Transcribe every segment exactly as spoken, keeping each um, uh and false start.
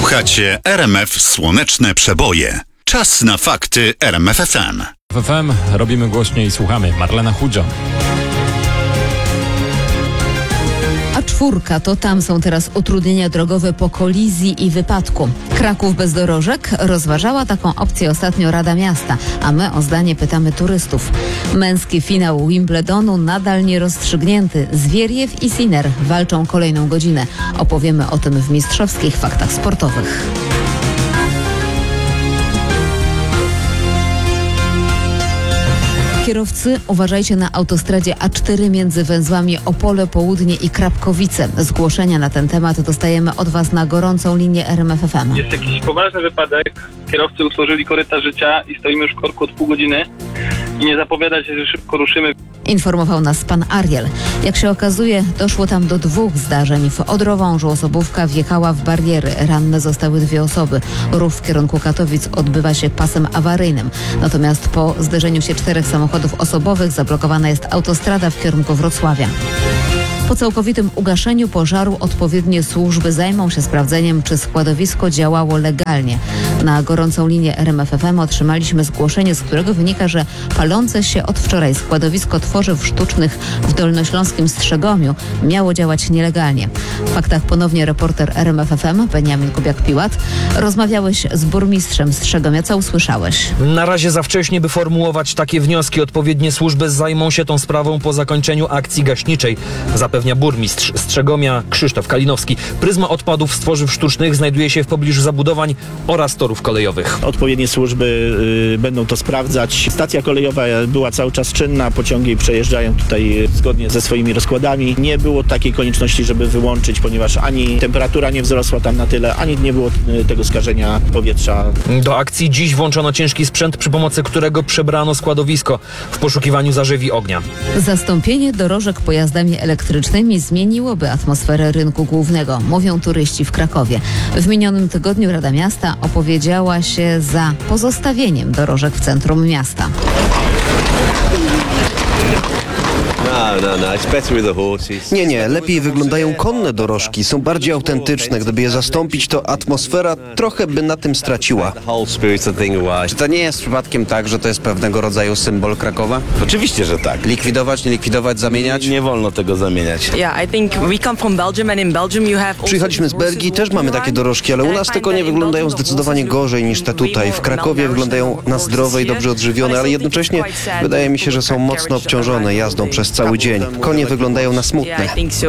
Słuchacie R M F Słoneczne Przeboje. Czas na fakty R M F F M. W F M robimy głośniej i słuchamy. Marlena Chudzio. A czwórka to tam są teraz utrudnienia drogowe po kolizji i wypadku. Kraków bez dorożek? Rozważała taką opcję ostatnio Rada Miasta, a my o zdanie pytamy turystów. Męski finał Wimbledonu nadal nierozstrzygnięty. Zwieriew i Sinner walczą kolejną godzinę. Opowiemy o tym w mistrzowskich faktach sportowych. Kierowcy, uważajcie na autostradzie A cztery między węzłami Opole Południe i Krapkowice. Zgłoszenia na ten temat dostajemy od Was na gorącą linię R M F F M. Jest jakiś poważny wypadek, kierowcy usłużyli koryta życia i stoimy już w korku od pół godziny i nie zapowiada się, że szybko ruszymy. Informował nas pan Ariel. Jak się okazuje, doszło tam do dwóch zdarzeń. W Odrowążu osobówka wjechała w bariery. Ranne zostały dwie osoby. Ruch w kierunku Katowic odbywa się pasem awaryjnym. Natomiast po zderzeniu się czterech samochodów osobowych zablokowana jest autostrada w kierunku Wrocławia. Po całkowitym ugaszeniu pożaru odpowiednie służby zajmą się sprawdzeniem, czy składowisko działało legalnie. Na gorącą linię R M F F M otrzymaliśmy zgłoszenie, z którego wynika, że palące się od wczoraj składowisko tworzyw sztucznych w dolnośląskim Strzegomiu miało działać nielegalnie. W faktach ponownie reporter R M F F M Beniamin Kubiak-Piłat. Rozmawiałeś z burmistrzem Strzegomia. Co usłyszałeś? Na razie za wcześnie, by formułować takie wnioski. Odpowiednie służby zajmą się tą sprawą po zakończeniu akcji gaśniczej. Zapewnia burmistrz Strzegomia Krzysztof Kalinowski. Pryzma odpadów z tworzyw sztucznych znajduje się w pobliżu zabudowań oraz torów kolejowych. Odpowiednie służby y, będą to sprawdzać. Stacja kolejowa była cały czas czynna, pociągi przejeżdżają tutaj zgodnie ze swoimi rozkładami. Nie było takiej konieczności, żeby wyłączyć, ponieważ ani temperatura nie wzrosła tam na tyle, ani nie było y, tego skażenia powietrza. Do akcji dziś włączono ciężki sprzęt, przy pomocy którego przebrano składowisko w poszukiwaniu zarzewi ognia. Zastąpienie dorożek pojazdami elektrycznymi zmieniłoby atmosferę rynku głównego, mówią turyści w Krakowie. W minionym tygodniu Rada Miasta opowiedziała się za pozostawieniem dorożek w centrum miasta. Nie, nie, lepiej wyglądają konne dorożki, są bardziej autentyczne. Gdyby je zastąpić, to atmosfera trochę by na tym straciła. Czy to nie jest przypadkiem tak, że to jest pewnego rodzaju symbol Krakowa? Oczywiście, że tak. Likwidować, nie likwidować, zamieniać? Nie wolno tego zamieniać. Przyjechaliśmy z Belgii, też mamy takie dorożki, ale u nas tylko nie wyglądają zdecydowanie gorzej niż te tutaj. W Krakowie wyglądają na zdrowe i dobrze odżywione, ale jednocześnie wydaje mi się, że są mocno obciążone jazdą przez cały dzień. Konie wyglądają na smutne.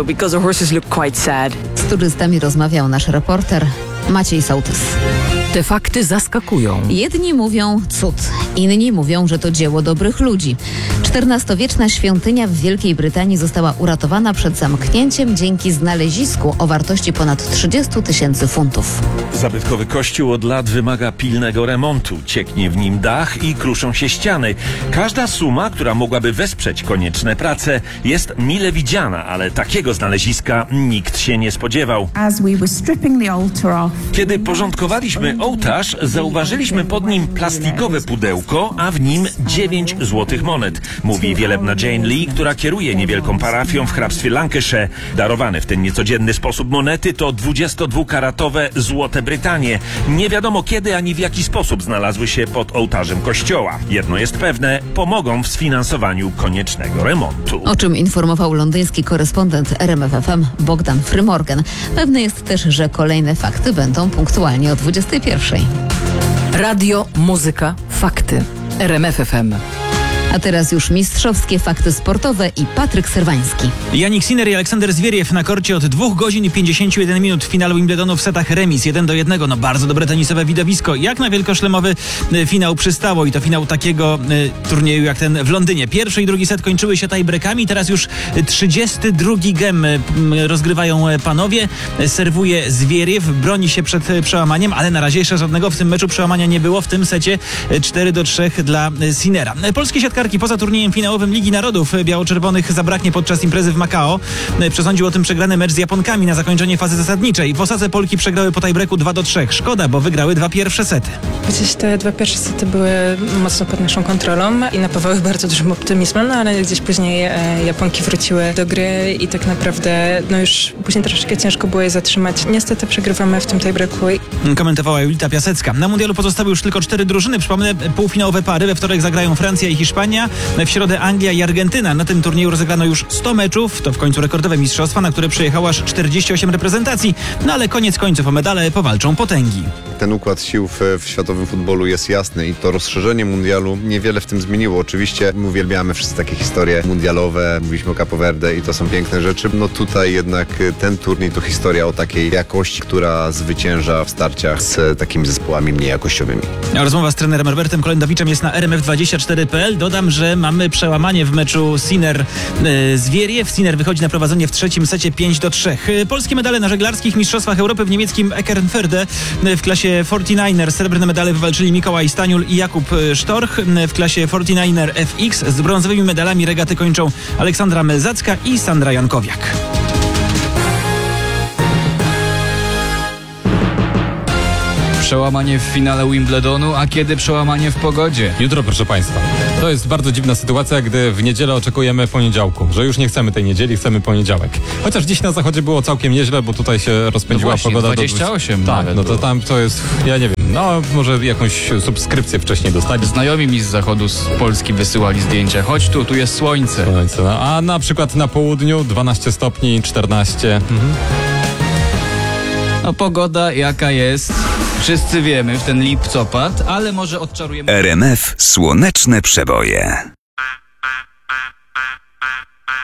Z turystami rozmawiał nasz reporter Maciej Sołtys. Te fakty zaskakują. Jedni mówią cud, inni mówią, że to dzieło dobrych ludzi. czternastowieczna świątynia w Wielkiej Brytanii została uratowana przed zamknięciem dzięki znalezisku o wartości ponad trzydziestu tysięcy funtów. Zabytkowy kościół od lat wymaga pilnego remontu. Cieknie w nim dach i kruszą się ściany. Każda suma, która mogłaby wesprzeć konieczne prace, jest mile widziana, ale takiego znaleziska nikt się nie spodziewał. Kiedy porządkowaliśmy ołtarz, zauważyliśmy pod nim plastikowe pudełko, a w nim dziewięć złotych monet. Mówi wielebna Jane Lee, która kieruje niewielką parafią w hrabstwie Lancashire. Darowane w ten niecodzienny sposób monety to dwudziestodwukaratowe złote Brytanie. Nie wiadomo kiedy ani w jaki sposób znalazły się pod ołtarzem kościoła. Jedno jest pewne, pomogą w sfinansowaniu koniecznego remontu. O czym informował londyński korespondent R M F F M Bogdan Frymorgan. Pewne jest też, że kolejne fakty będą punktualnie o dwudziestej pierwszej. Radio, muzyka, fakty. R M F F M. A teraz już mistrzowskie fakty sportowe i Patryk Serwański. Jannik Sinner i Aleksander Zwieriew na korcie od dwóch godzin i pięćdziesięciu jeden minut w finalu Wimbledonu w setach remis jeden do jednego. No bardzo dobre tenisowe widowisko. Jak na wielkoszlemowy y, finał przystało i to finał takiego y, turnieju jak ten w Londynie. Pierwszy i drugi set kończyły się tiebreakami. Teraz już trzydziesty drugi gem y, rozgrywają panowie. Serwuje Zwieriew, broni się przed y, przełamaniem, ale na razie jeszcze żadnego w tym meczu przełamania nie było. W tym secie y, cztery do trzech dla y, Sinnera. Polski siatkarz siatkarki. Poza turniejem finałowym Ligi Narodów biało-czerwonych zabraknie podczas imprezy w Macao. Przesądził o tym przegrany mecz z Japonkami na zakończenie fazy zasadniczej. W Osace Polki przegrały po tiebreaku dwa do trzech. Szkoda, bo wygrały dwa pierwsze sety. Gdzieś te dwa pierwsze sety były mocno pod naszą kontrolą i napawały bardzo dużym optymizmem, no ale gdzieś później e, Japonki wróciły do gry i tak naprawdę no już później troszeczkę ciężko było je zatrzymać. Niestety przegrywamy w tym tiebreaku. Komentowała Julita Piasecka. Na mundialu pozostały już tylko cztery drużyny. Przypomnę, półfinałowe pary. We wtorek zagrają Francja i Hiszpania. W środę Anglia i Argentyna. Na tym turnieju rozegrano już sto meczów. To w końcu rekordowe mistrzostwa, na które przyjechało aż czterdzieści osiem reprezentacji. No ale koniec końców o medale powalczą potęgi. Ten układ sił w, w światowym futbolu jest jasny i to rozszerzenie mundialu niewiele w tym zmieniło. Oczywiście my uwielbiamy wszyscy takie historie mundialowe. Mówiliśmy o Capo Verde i to są piękne rzeczy. No tutaj jednak ten turniej to historia o takiej jakości, która zwycięża w starciach z takimi zespołami mniej jakościowymi. Rozmowa z trenerem Herbertem Kolendowiczem jest na R M F dwadzieścia cztery kropka p l. Dodam, że mamy przełamanie w meczu Sinner-Zwieriew. Sinner wychodzi na prowadzenie w trzecim secie pięć do trzech. Polskie medale na żeglarskich mistrzostwach Europy w niemieckim Eckernförde. W klasie czterdzieści srebrne medale wywalczyli Mikołaj Staniul i Jakub Sztorch. W klasie czterdzieści dziewięć F X z brązowymi medalami regaty kończą Aleksandra Melzacka i Sandra Jankowiak. Przełamanie w finale Wimbledonu, a kiedy przełamanie w pogodzie? Jutro, proszę Państwa. To jest bardzo dziwna sytuacja, gdy w niedzielę oczekujemy poniedziałku, że już nie chcemy tej niedzieli, chcemy poniedziałek. Chociaż dziś na zachodzie było całkiem nieźle, bo tutaj się rozpędziła no właśnie, pogoda dwadzieścia osiem do... Tak, nawet no to było. tam to jest, ja nie wiem, no może jakąś subskrypcję wcześniej dostać. Znajomi mi z zachodu z Polski wysyłali zdjęcia. Chodź tu, tu jest słońce. Słońce, no. A na przykład na południu dwanaście stopni, czternaście. Mhm. No pogoda jaka jest, wszyscy wiemy w ten lipcopad, ale może odczarujemy... R M F Słoneczne Przeboje.